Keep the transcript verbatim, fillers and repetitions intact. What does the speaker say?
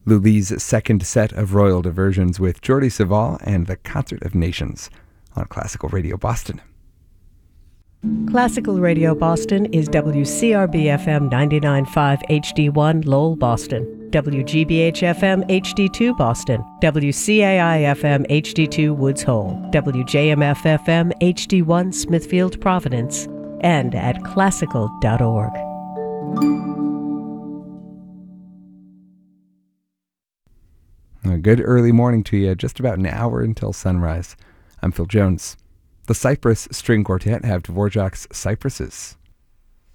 Lully's second set of royal diversions with Jordi Savall and the Concert of Nations on Classical Radio Boston. Classical Radio Boston is W C R B F M ninety-nine point five H D one Lowell, Boston, W G B H F M H D two Boston, W C A I F M H D two Woods Hole, W J M F F M H D one Smithfield, Providence, and at classical dot org. A good early morning to you, just about an hour until sunrise. I'm Phil Jones. The Cypress String Quartet have Dvorak's Cypresses.